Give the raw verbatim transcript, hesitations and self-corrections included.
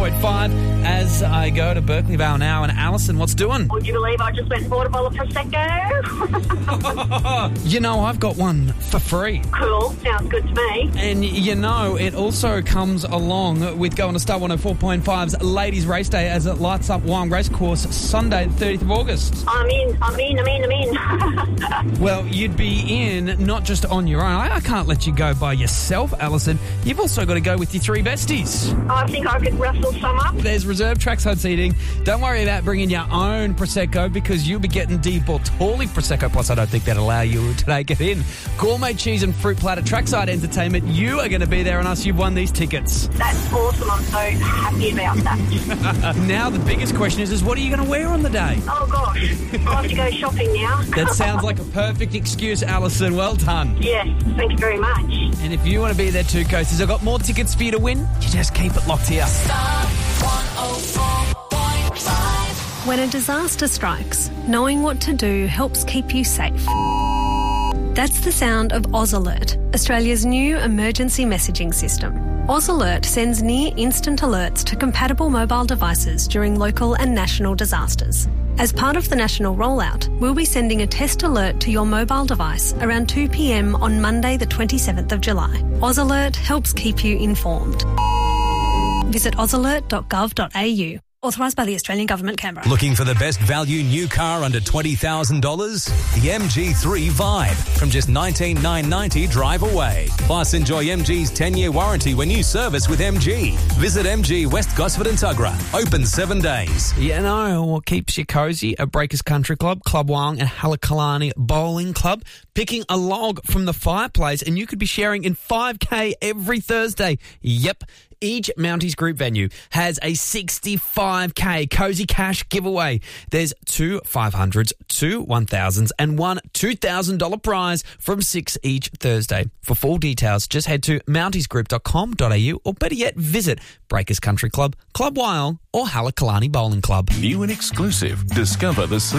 point five as I go to Berkeley Vale now. And Alison, what's doing? Would you believe I just went and bought a bottle of Prosecco? You know, I've got one for free. Cool, sounds good to me. And you know, it also comes along with going to Star one oh four point five's Ladies Race Day as it lights up Wyong Racecourse Sunday, the thirtieth of August. I'm in, I'm in, I'm in, I'm in. Well, you'd be in not just on your own. I, I can't let you go by yourself, Alison. You've also got to go with your three besties. I think I could rustle some up. There's reserved trackside seating. Don't worry about bringing your own Prosecco because you'll be getting Di Bortoli Prosecco. Plus, I don't think that'll allow you to take it in. Gourmet cheese and fruit platter trackside entertainment. You are going to be there and us. You've won these tickets. That's awesome. I'm so happy about that. Now, the biggest question is, is what are you going to wear on the day? Oh, gosh. I'll have to go shopping now. That sounds like a perfect excuse, Alison. Well done. Yes, thank you very much. And if you want to be there too, Coasters, I've got more tickets for you to win. You just keep it locked here. Star one oh four point five. When a disaster strikes, knowing what to do helps keep you safe. That's the sound of Oz Alert, Australia's new emergency messaging system. Oz Alert sends near-instant alerts to compatible mobile devices during local and national disasters. As part of the national rollout, we'll be sending a test alert to your mobile device around two p.m. on Monday the twenty-seventh of July. Oz Alert helps keep you informed. Visit oz alert dot gov dot a u. Authorised by the Australian Government, Canberra. Looking for the best value new car under twenty thousand dollars? The M G three Vibe from just nineteen thousand nine hundred ninety dollars drive away. Plus, enjoy M G's ten-year warranty when you service with M G. Visit M G West Gosford and Tuggerah. Open seven days. You know what keeps you cosy? At Breakers Country Club, Club Wyong and Halakalani Bowling Club. Picking a log from the fireplace and you could be sharing in five K every Thursday. Yep. Each Mounties Group venue has a sixty-five K Cozy Cash giveaway. There's two five hundreds, two one thousands and one two thousand dollars prize from six each Thursday. For full details, just head to mounties group dot com dot a u or better yet, visit Breakers Country Club, Club Wyong or Halakalani Bowling Club. New and exclusive. Discover the